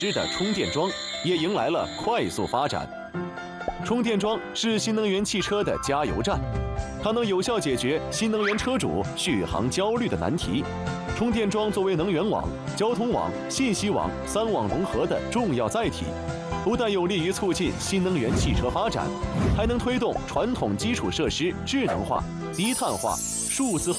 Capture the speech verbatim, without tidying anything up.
的充电桩也迎来了快速发展。充电桩是新能源汽车的加油站，它能有效解决新能源车主续航焦虑的难题。充电桩作为能源网、交通网、信息网三网融合的重要载体，不但有利于促进新能源汽车发展，还能推动传统基础设施智能化、低碳化、数字化。